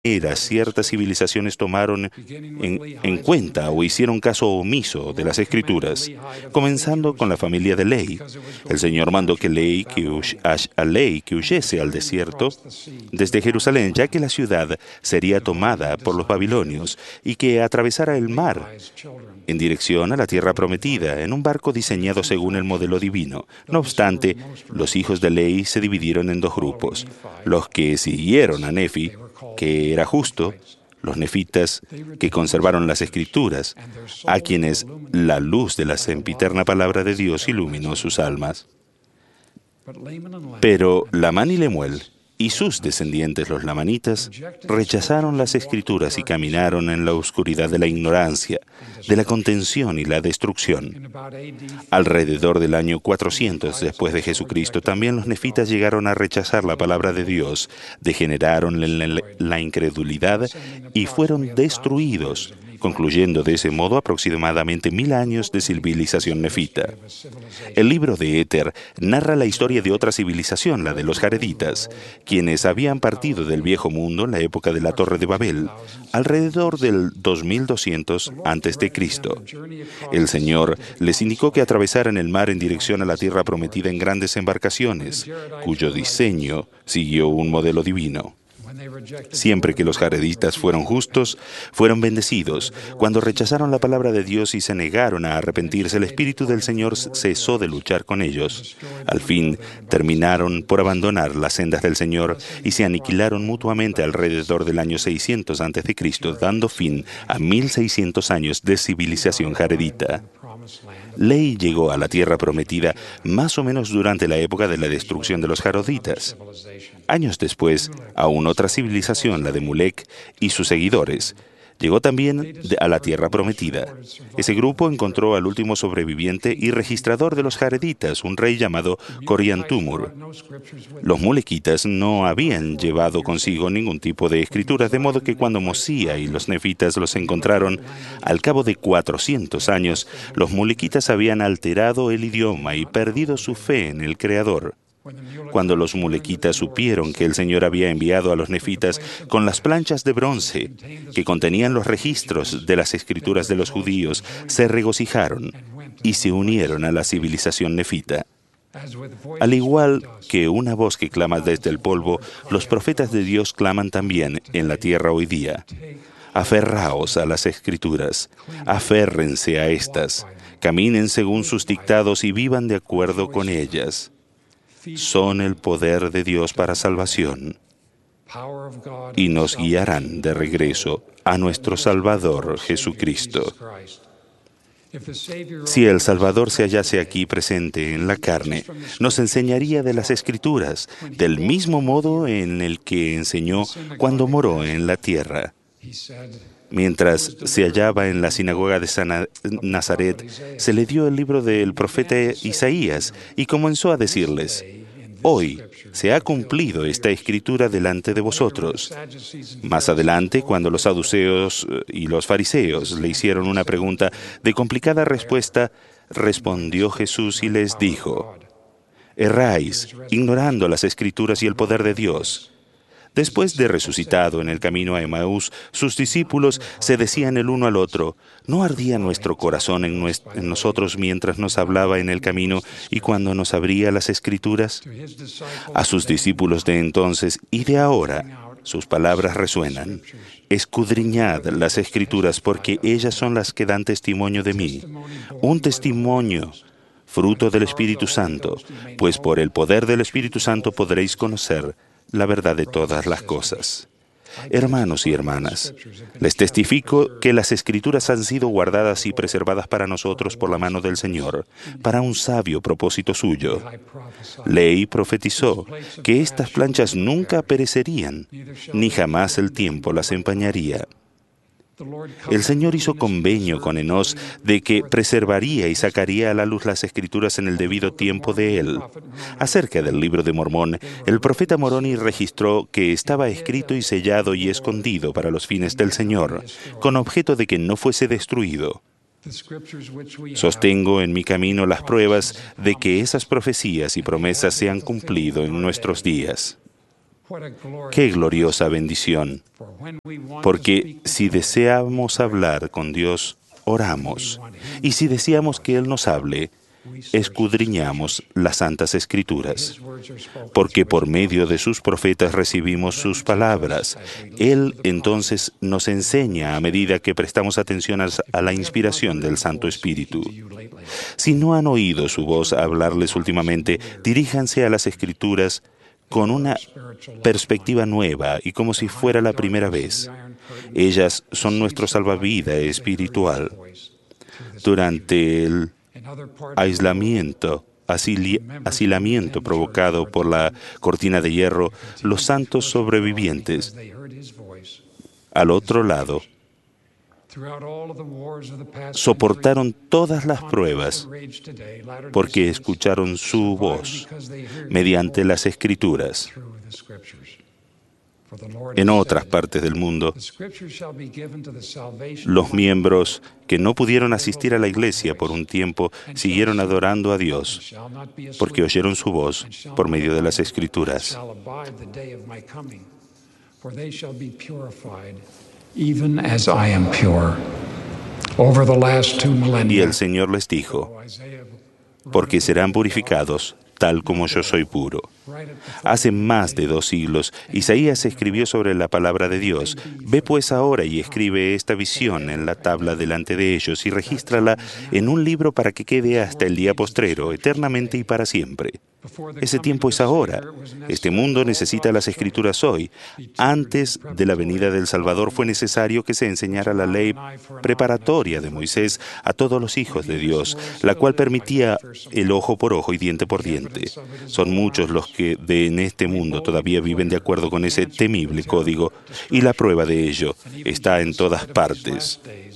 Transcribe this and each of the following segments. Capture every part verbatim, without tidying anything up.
manera ciertas civilizaciones tomaron en, en cuenta o hicieron caso omiso de las Escrituras, comenzando con la familia de Ley. El Señor mandó que Ley, que huy- a Ley que huyese al desierto desde Jerusalén, ya que la ciudad sería tomada por los babilonios, y que atravesara el mar en dirección a la tierra prometida, en un barco diseñado según el modelo divino. No obstante, los hijos de Ley se dividieron en dos grupos: los que siguieron a Nefi, que era justo, los nefitas, que conservaron las Escrituras, a quienes la luz de la sempiterna palabra de Dios iluminó sus almas. Pero Lamán y Lemuel y sus descendientes, los lamanitas, rechazaron las Escrituras y caminaron en la oscuridad de la ignorancia, de la contención y la destrucción. Alrededor del año cuatrocientos después de Jesucristo, también los nefitas llegaron a rechazar la palabra de Dios, degeneraron en la, la incredulidad y fueron destruidos, concluyendo de ese modo aproximadamente mil años de civilización nefita. El libro de Éter narra la historia de otra civilización, la de los jareditas, quienes habían partido del viejo mundo en la época de la Torre de Babel, alrededor del dos mil doscientos antes de Cristo. El Señor les indicó que atravesaran el mar en dirección a la tierra prometida en grandes embarcaciones, cuyo diseño siguió un modelo divino. Siempre que los jareditas fueron justos, fueron bendecidos. Cuando rechazaron la palabra de Dios y se negaron a arrepentirse, el Espíritu del Señor cesó de luchar con ellos. Al fin, terminaron por abandonar las sendas del Señor y se aniquilaron mutuamente alrededor del año seiscientos antes de Cristo, dando fin a mil seiscientos años de civilización jaredita. Ley llegó a la tierra prometida más o menos durante la época de la destrucción de los jareditas. Años después, aún otra civilización, la de Mulek y sus seguidores, llegó también a la tierra prometida. Ese grupo encontró al último sobreviviente y registrador de los jareditas, un rey llamado Coriantumur. Los mulequitas no habían llevado consigo ningún tipo de escrituras, de modo que cuando Mosía y los nefitas los encontraron, al cabo de cuatrocientos años, los mulequitas habían alterado el idioma y perdido su fe en el Creador. Cuando los mulequitas supieron que el Señor había enviado a los nefitas con las planchas de bronce que contenían los registros de las escrituras de los judíos, se regocijaron y se unieron a la civilización nefita. Al igual que una voz que clama desde el polvo, los profetas de Dios claman también en la tierra hoy día. Aferraos a las escrituras, aférrense a estas, caminen según sus dictados y vivan de acuerdo con ellas. Son el poder de Dios para salvación y nos guiarán de regreso a nuestro Salvador Jesucristo. Si el Salvador se hallase aquí presente en la carne, nos enseñaría de las Escrituras, del mismo modo en el que enseñó cuando moró en la tierra. Mientras se hallaba en la sinagoga de San Nazaret, se le dio el libro del profeta Isaías y comenzó a decirles: hoy se ha cumplido esta escritura delante de vosotros. Más adelante, cuando los saduceos y los fariseos le hicieron una pregunta de complicada respuesta, respondió Jesús y les dijo: erráis, ignorando las escrituras y el poder de Dios. Después de resucitado en el camino a Emaús, sus discípulos se decían el uno al otro: ¿no ardía nuestro corazón en, nuestro, en nosotros mientras nos hablaba en el camino y cuando nos abría las Escrituras? A sus discípulos de entonces y de ahora, sus palabras resuenan: escudriñad las Escrituras, porque ellas son las que dan testimonio de mí. Un testimonio fruto del Espíritu Santo, pues por el poder del Espíritu Santo podréis conocer la verdad de todas las cosas. Hermanos y hermanas, les testifico que las Escrituras han sido guardadas y preservadas para nosotros por la mano del Señor, para un sabio propósito suyo. Ley profetizó que estas planchas nunca perecerían, ni jamás el tiempo las empañaría. El Señor hizo convenio con Enós de que preservaría y sacaría a la luz las Escrituras en el debido tiempo de él. Acerca del libro de Mormón, el profeta Moroni registró que estaba escrito y sellado y escondido para los fines del Señor, con objeto de que no fuese destruido. Sostengo en mi camino las pruebas de que esas profecías y promesas se han cumplido en nuestros días. ¡Qué gloriosa bendición! Porque si deseamos hablar con Dios, oramos. Y si deseamos que Él nos hable, escudriñamos las Santas Escrituras. Porque por medio de sus profetas recibimos sus palabras. Él entonces nos enseña a medida que prestamos atención a la inspiración del Santo Espíritu. Si no han oído su voz hablarles últimamente, diríjanse a las Escrituras con una perspectiva nueva y como si fuera la primera vez. Ellas son nuestro salvavidas espiritual. Durante el aislamiento, asili- asilamiento provocado por la cortina de hierro, los santos sobrevivientes, al otro lado, soportaron todas las pruebas porque escucharon su voz mediante las Escrituras. En otras partes del mundo, los miembros que no pudieron asistir a la iglesia por un tiempo siguieron adorando a Dios porque oyeron su voz por medio de las Escrituras. Even as I am pure. Over the last two millennia, Y el Señor les dijo, porque serán purificados tal como yo soy puro. Hace más de dos siglos, Isaías escribió sobre la palabra de Dios. Ve pues ahora y escribe esta visión en la tabla delante de ellos y regístrala en un libro para que quede hasta el día postrero, eternamente y para siempre. Ese tiempo es ahora. Este mundo necesita las Escrituras hoy. Antes de la venida del Salvador fue necesario que se enseñara la ley preparatoria de Moisés a todos los hijos de Dios, la cual permitía el ojo por ojo y diente por diente. Son muchos los que de en este mundo todavía viven de acuerdo con ese temible código, y la prueba de ello está en todas partes.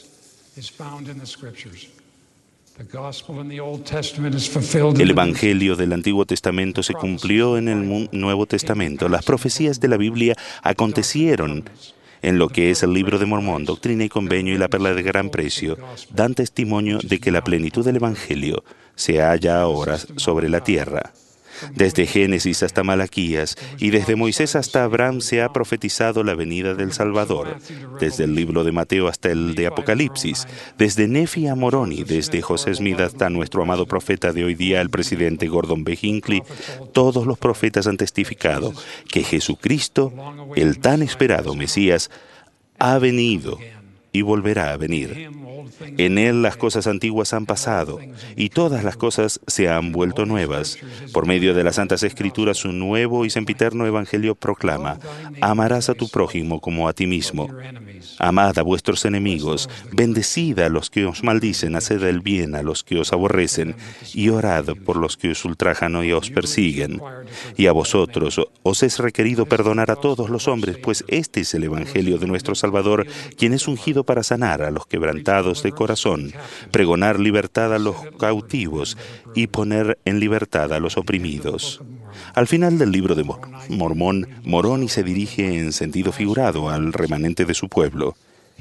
El Evangelio del Antiguo Testamento se cumplió en el Nuevo Testamento. Las profecías de la Biblia acontecieron en lo que es el Libro de Mormón, Doctrina y Convenio y la Perla de Gran Precio. Dan testimonio de que la plenitud del Evangelio se halla ahora sobre la tierra. Desde Génesis hasta Malaquías y desde Moisés hasta Abraham se ha profetizado la venida del Salvador. Desde el libro de Mateo hasta el de Apocalipsis, desde Nefi a Moroni, desde José Smith hasta nuestro amado profeta de hoy día, el presidente Gordon B. Hinckley, todos los profetas han testificado que Jesucristo, el tan esperado Mesías, ha venido y volverá a venir. En Él las cosas antiguas han pasado, y todas las cosas se han vuelto nuevas. Por medio de las Santas Escrituras, un nuevo y sempiterno Evangelio proclama: amarás a tu prójimo como a ti mismo. Amad a vuestros enemigos, bendecid a los que os maldicen, haced el bien a los que os aborrecen, y orad por los que os ultrajan y os persiguen. Y a vosotros os es requerido perdonar a todos los hombres, pues este es el Evangelio de nuestro Salvador, quien es ungido para sanar a los quebrantados de corazón, pregonar libertad a los cautivos y poner en libertad a los oprimidos. Al final del libro de Mormón, Moroni se dirige en sentido figurado al remanente de su pueblo.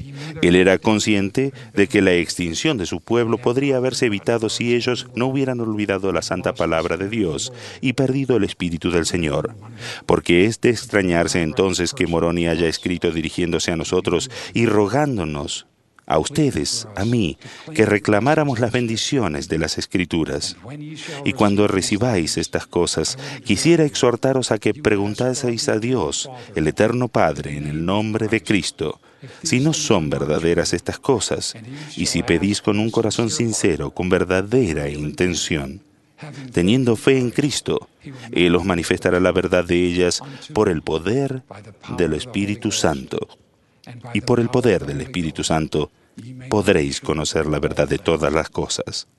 Él era consciente de que la extinción de su pueblo podría haberse evitado si ellos no hubieran olvidado la santa palabra de Dios y perdido el Espíritu del Señor. Porque es de extrañarse entonces que Moroni haya escrito dirigiéndose a nosotros y rogándonos, a ustedes, a mí, que reclamáramos las bendiciones de las Escrituras. Y cuando recibáis estas cosas, quisiera exhortaros a que preguntaseis a Dios, el Eterno Padre, en el nombre de Cristo, si no son verdaderas estas cosas, y si pedís con un corazón sincero, con verdadera intención. Teniendo fe en Cristo, Él os manifestará la verdad de ellas por el poder del Espíritu Santo. Y por el poder del Espíritu Santo podréis conocer la verdad de todas las cosas.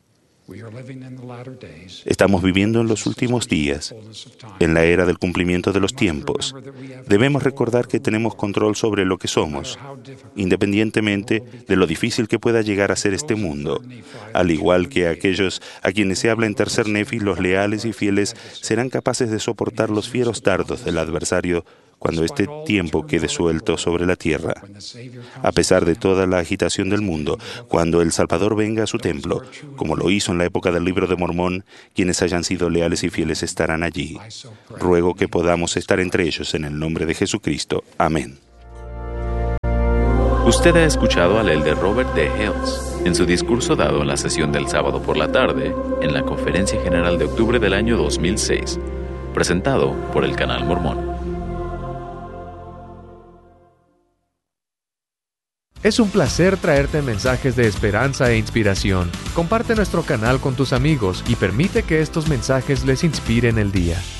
Estamos viviendo en los últimos días, en la era del cumplimiento de los tiempos. Debemos recordar que tenemos control sobre lo que somos, independientemente de lo difícil que pueda llegar a ser este mundo. Al igual que aquellos a quienes se habla en tercer Nefi, los leales y fieles serán capaces de soportar los fieros dardos del adversario cuando este tiempo quede suelto sobre la tierra. A pesar de toda la agitación del mundo, cuando el Salvador venga a su templo, como lo hizo en la época del Libro de Mormón, quienes hayan sido leales y fieles estarán allí. Ruego que podamos estar entre ellos en el nombre de Jesucristo. Amén. Usted ha escuchado al elder Robert D. Hales en su discurso dado en la sesión del sábado por la tarde en la Conferencia General de octubre del año dos mil seis, presentado por el Canal Mormón. Es un placer traerte mensajes de esperanza e inspiración. Comparte nuestro canal con tus amigos y permite que estos mensajes les inspiren el día.